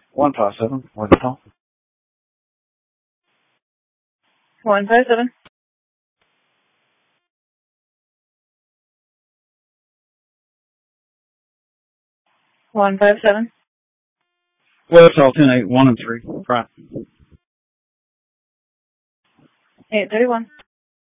157. What's the call? 157. What's all 10, 8, 1, and 3? Right. 831.